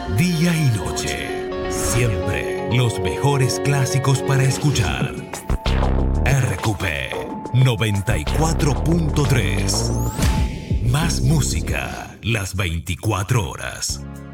Día y noche. Siempre los mejores clásicos para escuchar. RQP 94.3. Más música las 24 horas.